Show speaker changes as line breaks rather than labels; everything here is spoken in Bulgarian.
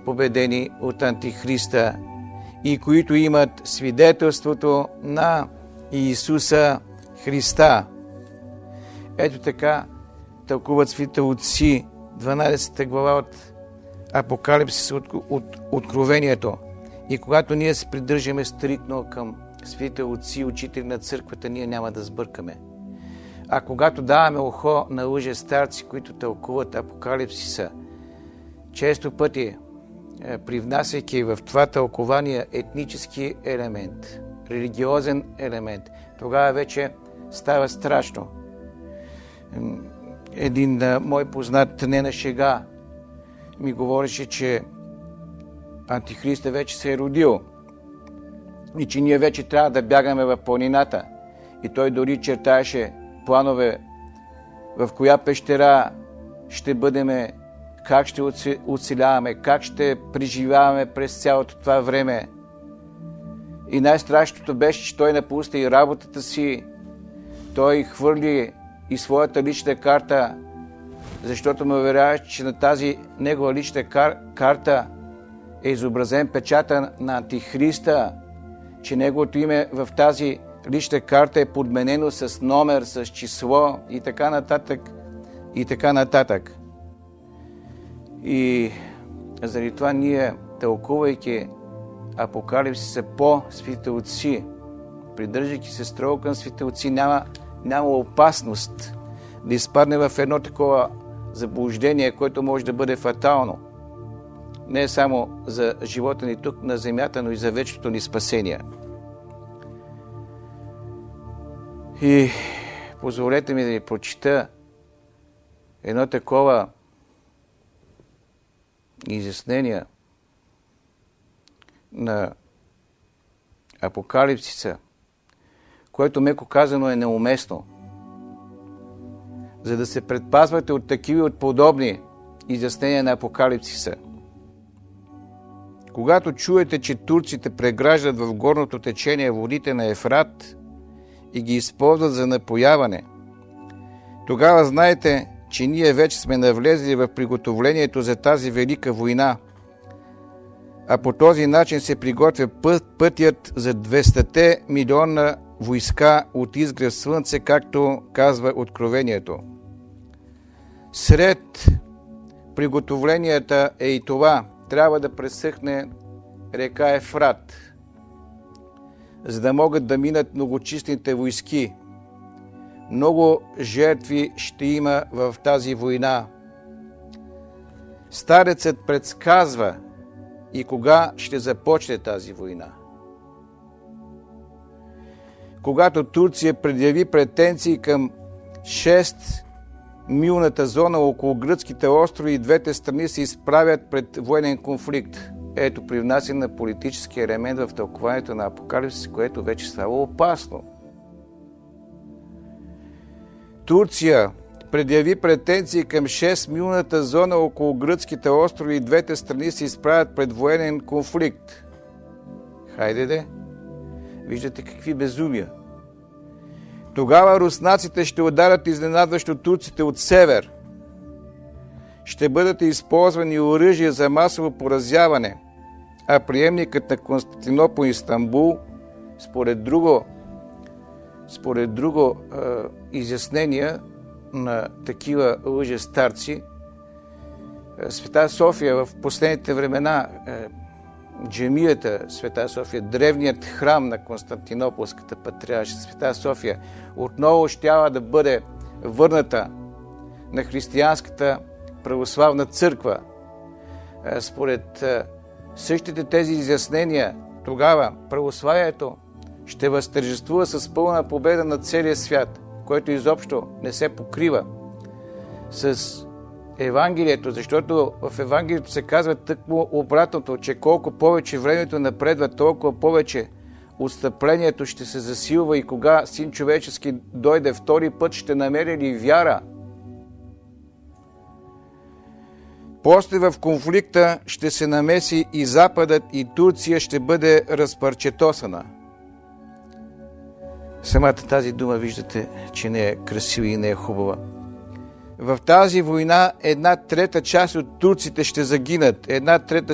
победени от Антихриста и които имат свидетелството на Иисуса Христа. Ето така тълкуват светите отци 12 глава от Апокалипсис, от Откровението. И когато ние се придържаме стриктно към светите отци, учители на църквата, ние няма да сбъркаме. А когато даваме ухо на лъжестарци, които тълкуват Апокалипсиса, често пъти привнасяйки в това тълкование етнически елемент, религиозен елемент, тогава вече става страшно. Един мой познат, не на шега, ми говореше, че Антихриста вече се е родил и че ние вече трябва да бягаме в планината. И той дори чертаеше планове в коя пещера ще бъдеме, как ще оцеляваме, как ще преживяваме през цялото това време. И най-страшното беше, че той напусна и работата си, той хвърли и своята лична карта, защото ме уверяваше, че на тази негова лична карта е изобразен печата на Антихриста, че неговото име в тази лична карта е подменено с номер, с число и така нататък, и така нататък. И заради това ние, тълкувайки Апокалипсиса по светите отци, придържайки се строго към светите отци, няма опасност да изпадне в едно такова заблуждение, което може да бъде фатално. Не само за живота ни тук на земята, но и за вечното ни спасение. И позволете ми да ви прочита едно такова изяснение на Апокалипсиса, което меко казано е неуместно. За да се предпазвате от такива, от подобни изяснения на Апокалипсиса. Когато чуете, че турците преграждат в горното течение водите на Ефрат и ги използват за напояване, тогава знаете, че ние вече сме навлезли в приготовлението за тази велика война, а по този начин се приготвя пътят за 200 милиона войска от изгрев слънце, както казва Откровението. Сред приготовленията е и това. Трябва да пресъхне река Ефрат, за да могат да минат многочислените войски. Много жертви ще има в тази война. Старецът предсказва и кога ще започне тази война. Когато Турция предяви претенции към 6-милната зона около гръцките острови и двете страни се изправят пред военен конфликт. Ето привнасяне на политически елемент в тълкуването на Апокалипсис, което вече става опасно. Турция предяви претенции към 6-милната зона около гръцките острови и двете страни се изправят пред военен конфликт. Хайде де! Виждате какви безумия. Тогава руснаците ще ударят изненадващо турците от север. Ще бъдат използвани оръжия за масово поразяване, а приемникът на Константинопол и Истанбул, според друго изяснение на такива лъжестарци, Света София в последните времена, джамията Света София, древният храм на Константинополската патриаршия Света София, отново щяла да бъде върната на християнската православна църква. Според същите тези изяснения, тогава православието ще възтържествува с пълна победа на целия свят, което изобщо не се покрива с Евангелието, защото в Евангелието се казва тъкмо обратното, че колко повече времето напредва, толкова повече отстъплението ще се засилва и кога Син човечески дойде втори път, ще намери ли вяра? После в конфликта ще се намеси и Западът, и Турция ще бъде разпарчетосана. Самата тази дума виждате, че не е красива и не е хубава. В тази война 1/3 част от турците ще загинат, 1/3